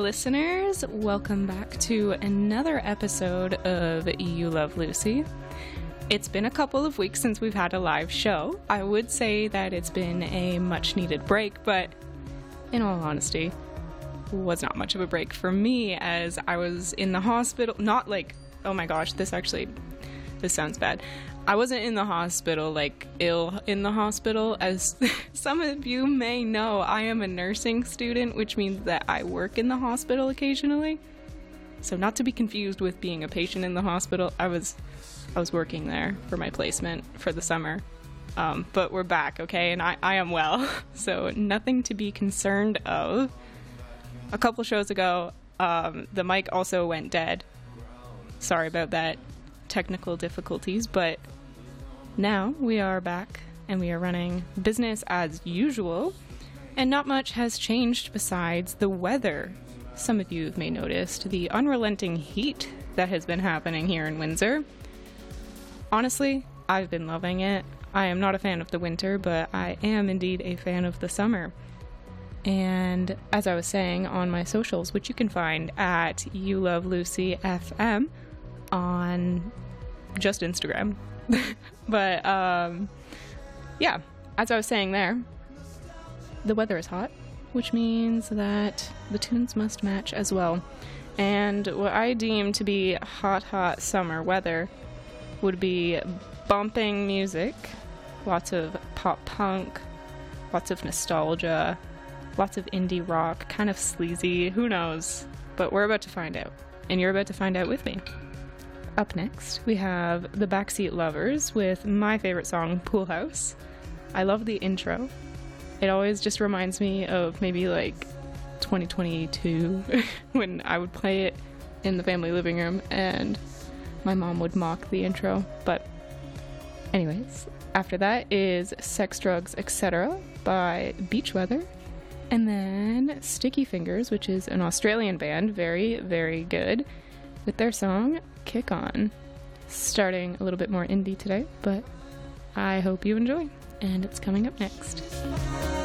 listeners. Welcome back to another episode of You Love Lucy. It's been a couple of weeks since we've had a live show. I would say that it's been a much-needed break, but in all honesty, was not much of a break for me as I was in the hospital. Not like, oh my gosh, this sounds bad. I wasn't in the hospital, like ill in the hospital. As some of you may know, I am a nursing student, which means that I work in the hospital occasionally. So not to be confused with being a patient in the hospital, I was working there for my placement for the summer. But we're back, okay? And I am well, so nothing to be concerned of. A couple shows ago, the mic also went dead. Sorry about that. Technical difficulties, but now we are back and we are running business as usual, and not much has changed besides the weather. Some of you may noticed the unrelenting heat that has been happening here in Windsor. Honestly, I've been loving it. I am not a fan of the winter, but I am indeed a fan of the summer. And as I was saying on my socials, which you can find at You Love Lucy FM on just Instagram. But yeah, as I was saying there, the weather is hot, which means that the tunes must match as well. And what I deem to be hot summer weather would be bumping music, lots of pop punk, lots of nostalgia, lots of indie rock, kind of sleazy, who knows? But we're about to find out, and you're about to find out with me. Up next, we have the Backseat Lovers with my favorite song, Pool House. I love the intro. It always just reminds me of maybe like 2022 when I would play it in the family living room and my mom would mock the intro. But anyways, after that is Sex, Drugs, Etc. by Beach Weather. And then Sticky Fingers, which is an Australian band, very, very good, with their song Kick On. Starting a little bit more indie today, but I hope you enjoy, and it's coming up next.